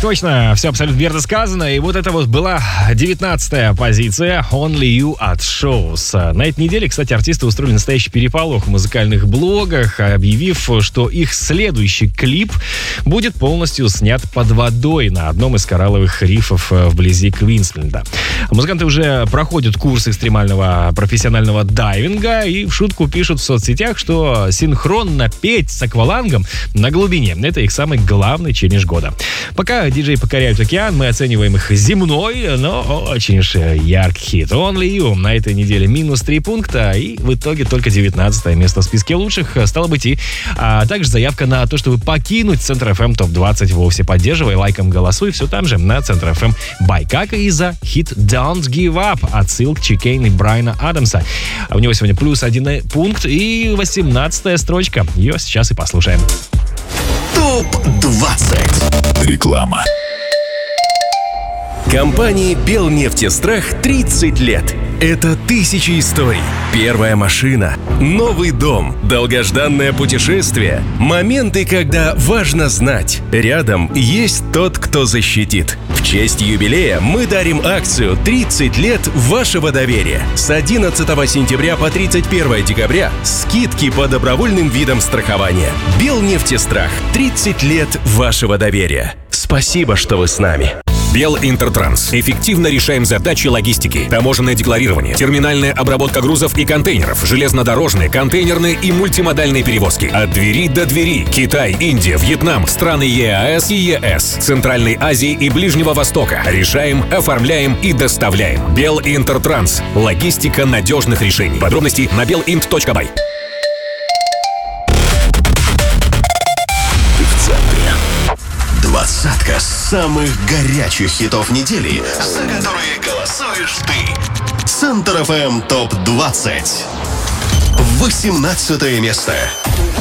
точно, все абсолютно верно сказано. И вот это вот была 19-я позиция Only You от Shows. На этой неделе, кстати, артисты устроили настоящий переполох в музыкальных блогах, объявив, что их следующий клип будет полностью снят под водой на одном из коралловых рифов вблизи Квинсленда. Музыканты уже проходят курс экстремального профессионального дайвинга и в шутку пишут в соцсетях, что синхронно петь с аквалангом на глубине — это их самый главный челлендж года. Пока диджеи покоряют океан, мы оцениваем их земной, но очень уж яркий хит. Only You на этой неделе минус 3 пункта, и в итоге только 19 место в списке лучших. Стало быть, а также заявка на то, чтобы покинуть Центр FM ТОП-20 вовсе. Поддерживай, лайком голосуй, все там же на Центр FM Бай. Как и за хит Don't Give Up от Silk, Chicane и Брайана Адамса. У него сегодня плюс 1 пункт и 18-я строчка. Ее сейчас и послушаем. ТОП-20. Реклама. Компании «Белнефтестрах» 30 лет. Это тысячи историй. Первая машина, новый дом, долгожданное путешествие. Моменты, когда важно знать, рядом есть тот, кто защитит. В честь юбилея мы дарим акцию «30 лет вашего доверия». С 11 сентября по 31 декабря скидки по добровольным видам страхования. «Белнефтестрах» 30 лет вашего доверия. Спасибо, что вы с нами. Белинтертранс. Эффективно решаем задачи логистики. Таможенное декларирование, терминальная обработка грузов и контейнеров, железнодорожные, контейнерные и мультимодальные перевозки. От двери до двери. Китай, Индия, Вьетнам, страны ЕАЭС и ЕС, Центральной Азии и Ближнего Востока. Решаем, оформляем и доставляем. Белинтертранс. Логистика надежных решений. Подробности на belint.by. Двадцатка самых горячих хитов недели, за которые голосуешь ты. Центр FM ТОП-20. 18 место.